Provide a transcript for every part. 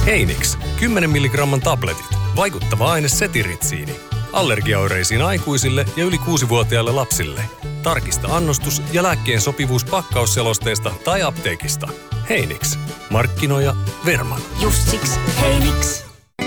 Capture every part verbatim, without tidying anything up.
Heinix, kymmenen milligramman tabletit. Vaikuttava aine setiritsiini. Allergiaoireisiin aikuisille ja yli kuusivuotiaille lapsille. Tarkista annostus ja lääkkeen sopivuus pakkausselosteesta tai apteekista. Heinix. Markkinoija Verman. Just siksi Heinix.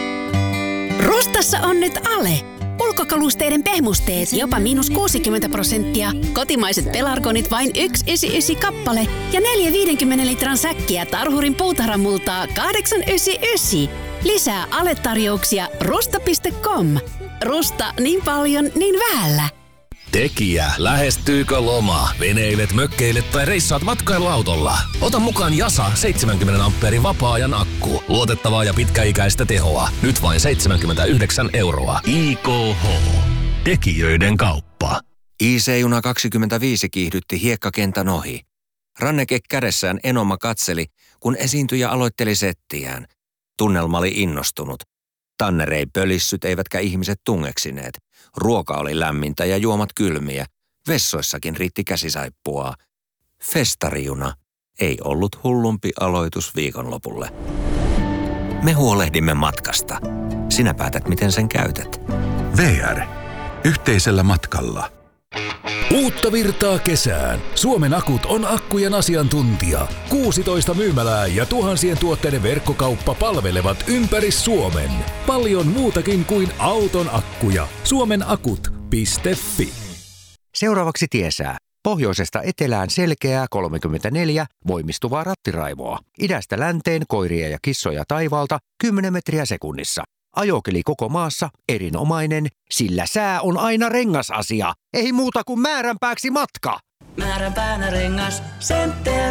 Rustassa on nyt ale. Ulkokalusteiden pehmusteet jopa miinus kuusikymmentä prosenttia. Kotimaiset pelargonit vain yksi pilkku yhdeksänkymmentäyhdeksän kappale. Ja neljä viidenkymmenen litran säkkiä Tarhurin puutarhamultaa kahdeksan pilkku yhdeksänkymmentäyhdeksän. Lisää ale-tarjouksia rusta piste com. Rusta niin paljon, niin vähällä. Tekijä, lähestyykö loma? Veneilet, mökkeilet tai reissaat matkailuautolla? Ota mukaan Jasa seitsemänkymmentä ampeerin vapaa-ajan akku. Luotettavaa ja pitkäikäistä tehoa. Nyt vain seitsemänkymmentäyhdeksän euroa. I K H. Tekijöiden kauppa. I C-juna kaksikymmentäviisi kiihdytti hiekkakentän ohi. Ranneke kädessään Enoma katseli, kun esiintyjä aloitteli settiään. Tunnelma oli innostunut. Tanner ei pölissyt eivätkä ihmiset tungeksineet. Ruoka oli lämmintä ja juomat kylmiä. Vessoissakin riitti käsisaippua. Festarijuna ei ollut hullumpi aloitus viikonlopulle. Me huolehdimme matkasta. Sinä päätät, miten sen käytät. V R. Yhteisellä matkalla. Uutta virtaa kesään. Suomen Akut on akkujen asiantuntija. kuusitoista myymälää ja tuhansien tuotteiden verkkokauppa palvelevat ympäri Suomen. Paljon muutakin kuin auton akkuja. Suomenakut piste fi. Seuraavaksi tiesää. Pohjoisesta etelään selkeää kolmekymmentäneljä voimistuvaa rattiraivoa. Idästä länteen koiria ja kissoja taivaalta kymmenen metriä sekunnissa. Ajokeli koko maassa erinomainen, sillä sää on aina rengasasia. Ei muuta kuin määränpääksi matka. Määränpäänä rengas Center.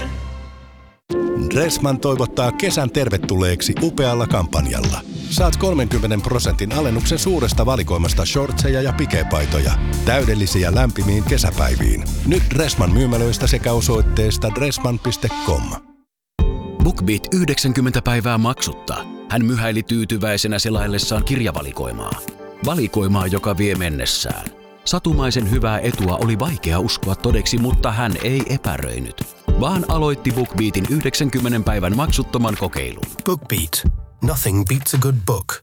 Dressman toivottaa kesän tervetulleeksi upealla kampanjalla. Saat kolmenkymmenen prosentin alennuksen suuresta valikoimasta shortseja ja pikepaitoja. Täydellisiä lämpimiin kesäpäiviin. Nyt Dressman myymälöistä sekä osoitteesta dressman piste com. BookBeat yhdeksänkymmentä päivää maksutta. Hän myhäili tyytyväisenä selaillessaan kirjavalikoimaa. Valikoimaa, joka vie mennessään. Satumaisen hyvää etua oli vaikea uskoa todeksi, mutta hän ei epäröinyt, vaan aloitti BookBeatin yhdeksänkymmentä päivän maksuttoman kokeilun. BookBeat. Nothing beats a good book.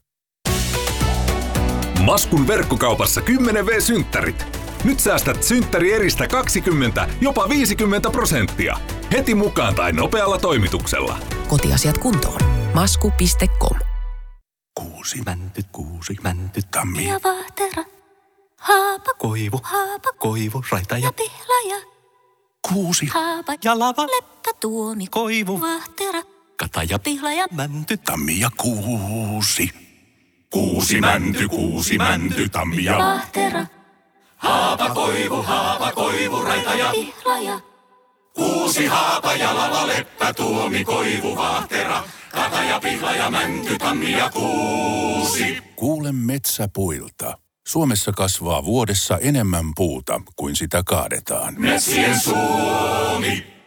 Maskun verkkokaupassa kymmenen vuotias-synttärit. Nyt säästät synttärieristä kaksikymmentä, jopa viisikymmentä prosenttia. Heti mukaan tai nopealla toimituksella. Kotiasiat kuntoon. Masku piste com. Kuusi mänty, kuusi mänty, tammi. Ja vahtera. Haapa. Koivu. Haapa. Koivu, raita ja ja pihlaja. kuusi. Haapa. Ja lava. Leppä tuomi. Koivu. Vahtera. Kata ja Pihlaja. mänty, tammi ja kuusi. Kuusi mänty, kuusi mänty, tammi ja Vahtera. haapa, koivu, haapa, koivu, raita ja Pihlaja. kuusi haapa ja lava, leppä, tuomi, koivu, vahtera, kata ja pihla ja mänty, tammi ja kuusi. Kuule metsäpuilta. Suomessa kasvaa vuodessa enemmän puuta kuin sitä kaadetaan. Metsien Suomi.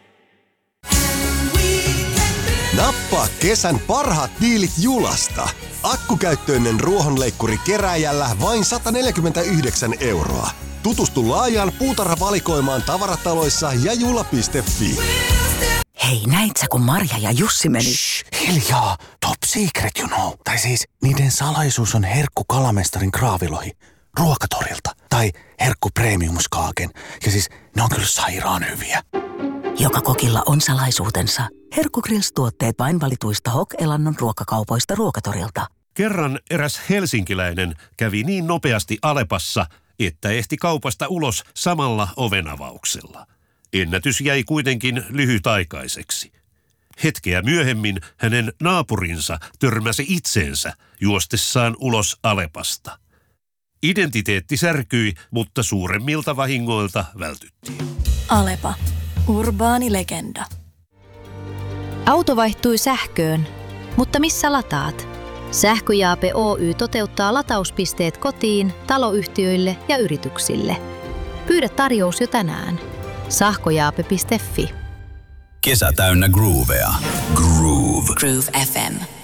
Nappaa kesän parhaat diilit Julasta. Akkukäyttöinen ruohonleikkuri kerääjällä vain sata neljäkymmentäyhdeksän euroa. Tutustu laajaan puutarhavalikoimaan tavarataloissa ja jula piste fi. Hei, näit sä kun Marja ja Jussi meni? Shh, hiljaa. Top secret, you know. Tai siis, niiden salaisuus on herkku kalamestarin kraavilohi. Ruokatorilta. Tai herkku premiumskaaken. Ja siis, ne on kyllä sairaan hyviä. Joka kokilla on salaisuutensa. Herkku Grills-tuotteet vain valituista H O K-elannon ruokakaupoista Ruokatorilta. Kerran eräs helsinkiläinen kävi niin nopeasti Alepassa, että ehti kaupasta ulos samalla ovenavauksella. Ennätys jäi kuitenkin lyhytaikaiseksi. Hetkeä myöhemmin hänen naapurinsa törmäsi itseensä juostessaan ulos Alepasta. Identiteetti särkyi, mutta suuremmilta vahingoilta vältyttiin. Alepa. Urbaani legenda. Auto vaihtui sähköön, mutta missä lataat? Sähköjaape Oy toteuttaa latauspisteet kotiin, taloyhtiöille ja yrityksille. Pyydä tarjous jo tänään. Sähköjaape piste fi. Kesä täynnä groovea. Groove. Groove F M.